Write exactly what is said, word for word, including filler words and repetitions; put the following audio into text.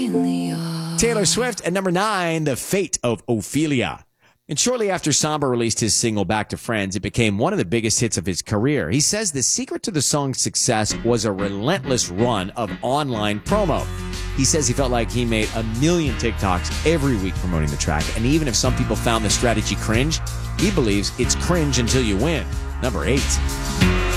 Taylor Swift at number nine, The Fate of Ophelia. And shortly after Samba released his single Back to Friends, it became one of the biggest hits of his career. He says the secret to the song's success was a relentless run of online promo. He says he felt like he made a million TikToks every week promoting the track. And even if some people found the strategy cringe, he believes it's cringe until you win. Number eight.